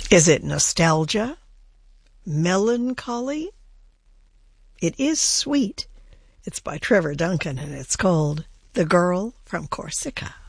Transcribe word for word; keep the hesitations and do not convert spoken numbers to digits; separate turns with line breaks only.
Is it nostalgia? Melancholy? It is sweet. It's by Trevor Duncan, and it's called The Girl from Corsica.